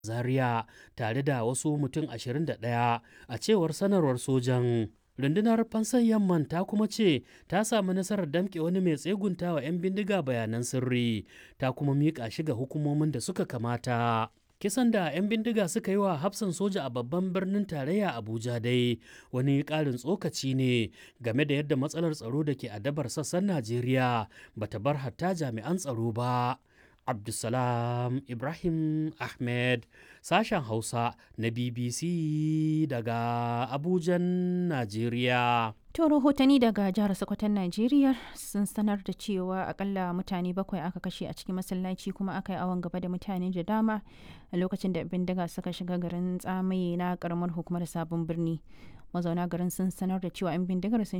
Zaria tare da wasu mutum 21 a cewar sanarwar sojan. Rundunar Fansan Yamman ta kuma ce ta samu nasarar damƙe wani mai tsegunta wa 'yan bindiga bayanan sirri ta kuma miƙa shi ga hukumomin da suka kamata. Kisan da 'yan bindiga suka yi wa hafsan soja a babban birnin tarayya Abuja dai wani ƙarin tsokaci ne game da yadda matsalar tsaro da ke adabar sassan Najeriya bata bar hatta jami'an tsaro ba. Abdulsalam Ibrahim Ahmed, sashen Hausa na BBC daga Abujan, Najeriya. To rahotanni daga jihar Sokoton Najeriya sun sanar da cewa akalla mutane 7 aka kashe a cikin masallaci kuma aka yi awon gaba da mutane da dama a lokacin da bindiga suka shiga garin Tsamaye na karamar hukumar Sabon Birni. Mazauna garin sun sanar da cewa 'yan bindigar sun